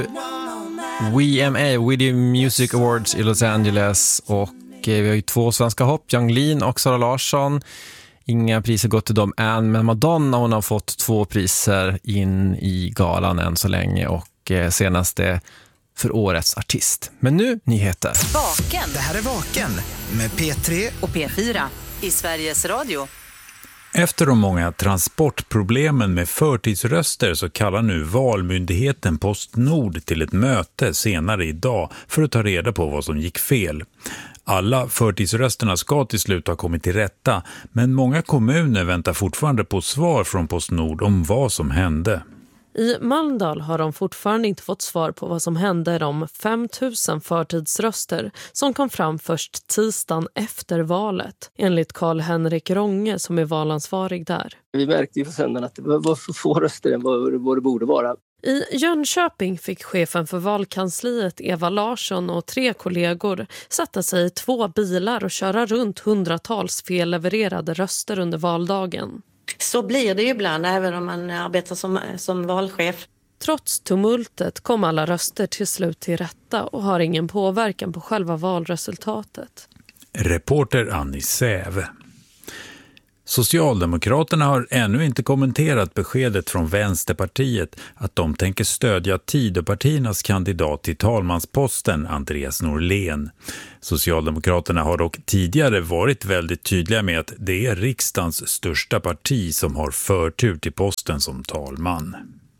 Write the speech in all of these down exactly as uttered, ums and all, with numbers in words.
W M A, Video Music Awards i Los Angeles, och vi har ju två svenska hopp, Yung Lean och Sara Larsson. Inga priser gått till dem än, men Madonna, hon har fått två priser in i galan än så länge, och senaste för årets artist. Men nu nyheter. Vaken. Det här är Vaken med P tre och P fyra i Sveriges Radio. Efter de många transportproblemen med förtidsröster så kallar nu Valmyndigheten Postnord till ett möte senare idag för att ta reda på vad som gick fel. Alla förtidsrösterna ska till slut ha kommit till rätta, men många kommuner väntar fortfarande på svar från Postnord om vad som hände. I Mölndal har de fortfarande inte fått svar på vad som hände de fem tusen förtidsröster som kom fram först tisdagen efter valet, enligt Karl-Henrik Ronge som är valansvarig där. Vi märkte ju för söndagen att det var så få röster än vad det borde vara. I Jönköping fick chefen för valkansliet Eva Larsson och tre kollegor sätta sig i två bilar och köra runt hundratals fellevererade röster under valdagen. Så blir det ju ibland även om man arbetar som, som valchef. Trots tumultet kom alla röster till slut till rätta och har ingen påverkan på själva valresultatet. Reporter Annie Säve. Socialdemokraterna har ännu inte kommenterat beskedet från Vänsterpartiet att de tänker stödja Tidöpartiernas kandidat till talmansposten, Andreas Norlén. Socialdemokraterna har dock tidigare varit väldigt tydliga med att det är riksdagens största parti som har förtur till posten som talman.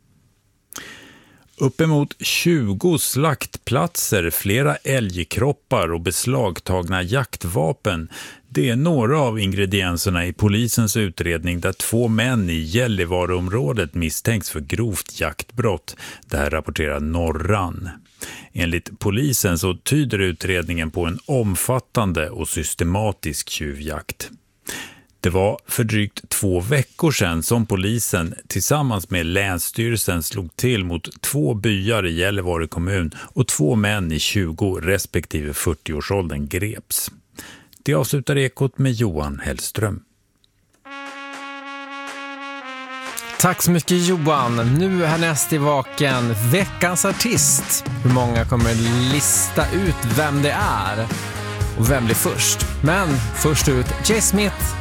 Uppemot tjugo slaktplatser, flera älgkroppar och beslagtagna jaktvapen. Det är några av ingredienserna i polisens utredning där två män i Gällivareområdet misstänks för grovt jaktbrott. Det här rapporterar Norran. Enligt polisen så tyder utredningen på en omfattande och systematisk tjuvjakt. Det var för drygt två veckor sedan som polisen tillsammans med Länsstyrelsen slog till mot två byar i Gällivare kommun och två män i tjugo respektive fyrtio-årsåldern greps. Det avslutar Ekot med Johan Hellström. Tack så mycket Johan. Nu härnäst i Vaken, veckans artist. Hur många kommer lista ut vem det är? Och vem blir först? Men först ut, J. Smith